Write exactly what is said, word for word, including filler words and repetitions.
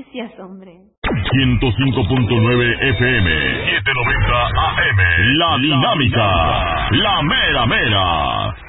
Gracias, hombre. ciento cinco punto nueve F M, setecientos noventa A M. La Dinámica, la mera mera.